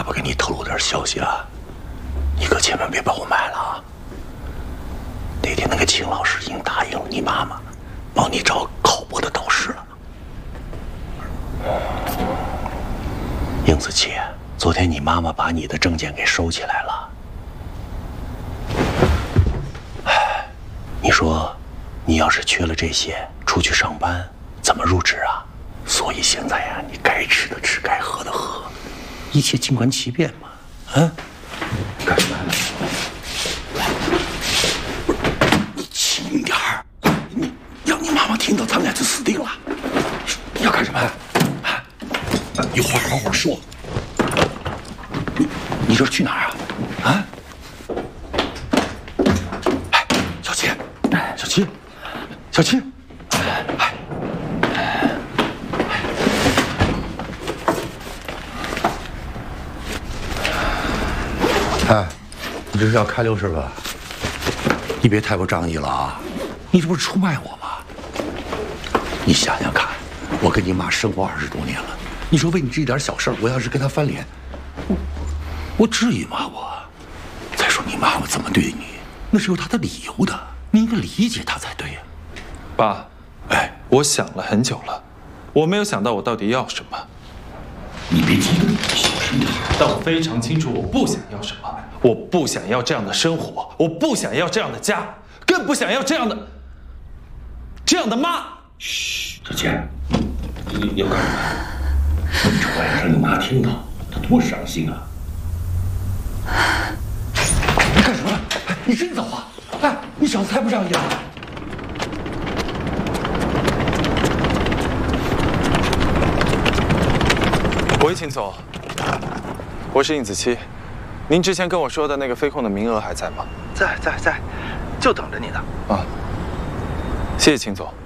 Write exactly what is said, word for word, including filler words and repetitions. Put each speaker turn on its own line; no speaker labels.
爸给你透露点消息啊，你可千万别把我卖了啊！那天那个秦老师已经答应了你妈妈，帮你找考博的导师了。英子琪，昨天你妈妈把你的证件给收起来了。哎，你说，你要是缺了这些，出去上班怎么入职啊？所以现在呀、啊，你该吃的吃，该喝的喝，一切静观其变嘛。啊？干什么？你轻点儿，你让你妈妈听到，咱们俩就死定了。你要干什么？啊？有话好好说。你你这是去哪儿啊？啊？哎，小七，小七，小七，哎。哎，你这是要开溜是吧？你别太过仗义了啊！你这不是出卖我吗？你想想看，我跟你妈生活二十多年了，你说为你这一点小事儿，我要是跟她翻脸，我我至于吗？我再说你妈妈怎么对你，那是有她的理由的，你应该理解她才对呀。
爸，
哎，
我想了很久了，我没有想到我到底要什么。
你别激动，小声点。
但我非常清楚我不想要什么。我不想要这样的生活，我不想要这样的家，更不想要这样的这样的妈。
嘘，小倩，你你要干什么？你这话要让你妈听到，她多伤心啊！你干什么？哎，你真走啊！哎，你小子才不仗义啊！
喂，秦总，我是应子期。您之前跟我说的那个飞控的名额还在吗？
在在在，就等着你呢。
啊，谢谢秦总。